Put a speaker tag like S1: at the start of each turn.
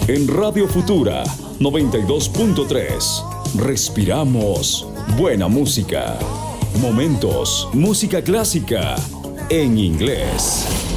S1: En Radio Futura 92.3. Respiramos buena música. Momentos, música clásica en inglés.